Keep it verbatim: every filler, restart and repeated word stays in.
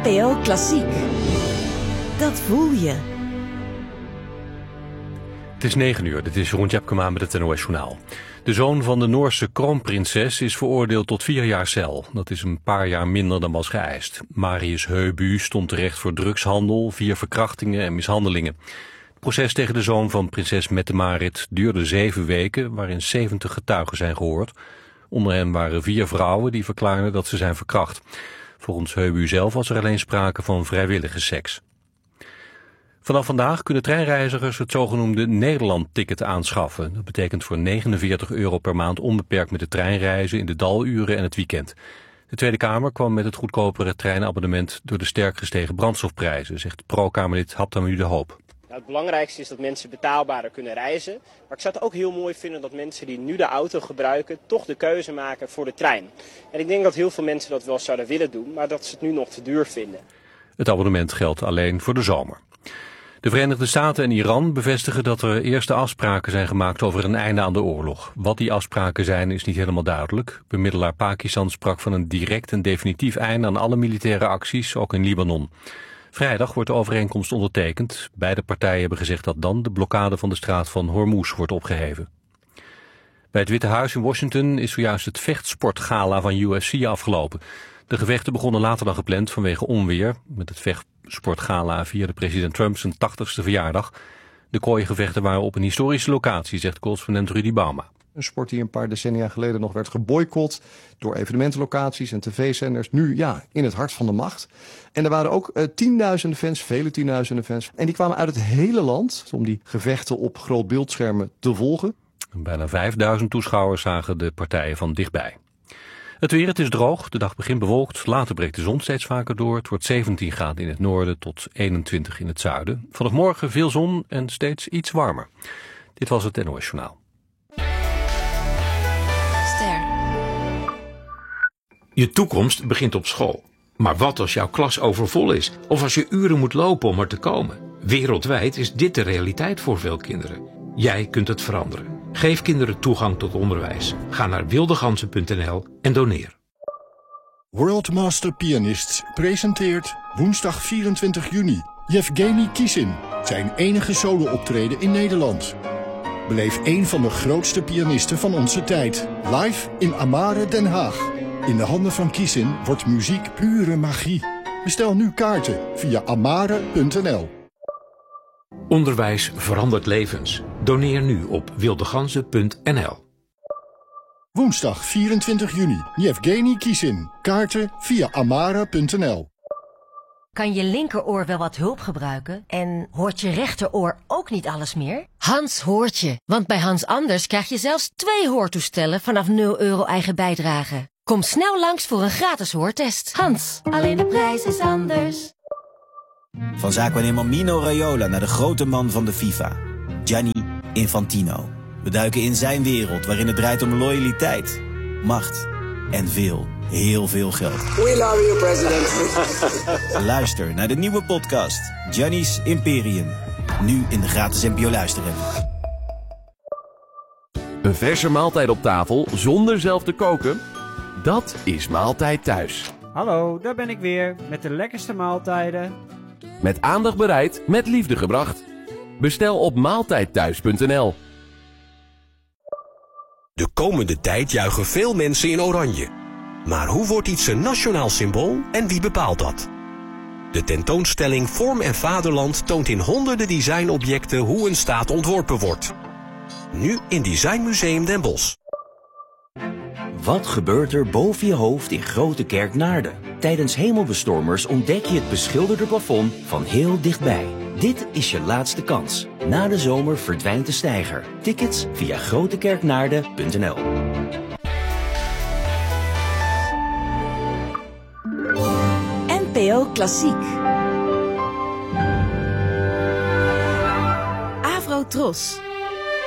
N P O Klassiek. Dat voel je. Het is negen uur, dit is Jeroen Tjepkema met het N O S Journaal. De zoon van de Noorse kroonprinses is veroordeeld tot vier jaar cel. Dat is een paar jaar minder dan was geëist. Marius Heubu stond terecht voor drugshandel, vier verkrachtingen en mishandelingen. Het proces tegen de zoon van prinses Mette-Marit duurde zeven weken, waarin zeventig getuigen zijn gehoord. Onder hen waren vier vrouwen die verklaarden dat ze zijn verkracht. Volgens Heubu zelf was er alleen sprake van vrijwillige seks. Vanaf vandaag kunnen treinreizigers het zogenoemde Nederland-ticket aanschaffen. Dat betekent voor negenenveertig euro per maand onbeperkt met de trein reizen in de daluren en het weekend. De Tweede Kamer kwam met het goedkopere treinabonnement door de sterk gestegen brandstofprijzen, zegt pro-Kamerlid Habtanu de Hoop. Nou, het belangrijkste is dat mensen betaalbaarder kunnen reizen. Maar ik zou het ook heel mooi vinden dat mensen die nu de auto gebruiken toch de keuze maken voor de trein. En ik denk dat heel veel mensen dat wel zouden willen doen, maar dat ze het nu nog te duur vinden. Het abonnement geldt alleen voor de zomer. De Verenigde Staten en Iran bevestigen dat er eerste afspraken zijn gemaakt over een einde aan de oorlog. Wat die afspraken zijn is niet helemaal duidelijk. Bemiddelaar Pakistan sprak van een direct en definitief einde aan alle militaire acties, ook in Libanon. Vrijdag wordt de overeenkomst ondertekend. Beide partijen hebben gezegd dat dan de blokkade van de straat van Hormuz wordt opgeheven. Bij het Witte Huis in Washington is zojuist het vechtsportgala van U F C afgelopen. De gevechten begonnen later dan gepland vanwege onweer. Met het vechtsportgala vierde president Trump zijn tachtigste verjaardag. De kooigevechten waren op een historische locatie, zegt correspondent Rudy Bauma. Een sport die een paar decennia geleden nog werd geboycott door evenementenlocaties en tv-zenders. Nu ja, in het hart van de macht. En er waren ook uh, tienduizenden fans, vele tienduizenden fans. En die kwamen uit het hele land om die gevechten op groot beeldschermen te volgen. Bijna vijfduizend toeschouwers zagen de partijen van dichtbij. Het weer, het is droog, de dag begint bewolkt, later breekt de zon steeds vaker door. Het wordt zeventien graden in het noorden tot eenentwintig in het zuiden. Vanaf morgen veel zon en steeds iets warmer. Dit was het N O S Journaal. Ster. Je toekomst begint op school. Maar wat als jouw klas overvol is? Of als je uren moet lopen om er te komen? Wereldwijd is dit de realiteit voor veel kinderen. Jij kunt het veranderen. Geef kinderen toegang tot onderwijs. Ga naar wildeganzen punt n l en doneer. World Master Pianist presenteert woensdag vierentwintig juni Yevgeny Kissin, zijn enige solo-optreden in Nederland. Beleef een van de grootste pianisten van onze tijd, live in Amare Den Haag. In de handen van Kissin wordt muziek pure magie. Bestel nu kaarten via amare punt n l. Onderwijs verandert levens. Doneer nu op wildeganzen punt n l. Woensdag vierentwintig juni, Yevgeny Kissin. Kaarten via amare punt n l. Kan je linkeroor wel wat hulp gebruiken? En hoort je rechteroor ook niet alles meer? Hans hoort je, want bij Hans Anders krijg je zelfs twee hoortoestellen vanaf nul euro eigen bijdrage. Kom snel langs voor een gratis hoortest. Hans, alleen de prijs is anders. Van zaakwaarnemer Mino Raiola naar de grote man van de FIFA, Gianni Infantino. We duiken in zijn wereld waarin het draait om loyaliteit, macht en veel, heel veel geld. We love you, president. Luister naar de nieuwe podcast Gianni's Imperium. Nu in de gratis N P O luisteren. Een verse maaltijd op tafel zonder zelf te koken? Dat is Maaltijd Thuis. Hallo, daar ben ik weer met de lekkerste maaltijden. Met aandacht bereid, met liefde gebracht. Bestel op maaltijdthuis punt n l. De komende tijd juichen veel mensen in oranje. Maar hoe wordt iets een nationaal symbool en wie bepaalt dat? De tentoonstelling Vorm en Vaderland toont in honderden designobjecten hoe een staat ontworpen wordt. Nu in Designmuseum Den Bosch. Wat gebeurt er boven je hoofd in Grote Kerk Naarden? Tijdens hemelbestormers ontdek je het beschilderde plafond van heel dichtbij. Dit is je laatste kans. Na de zomer verdwijnt de steiger. Tickets via grotekerknaarden punt n l. N P O Klassiek. Avro Tros.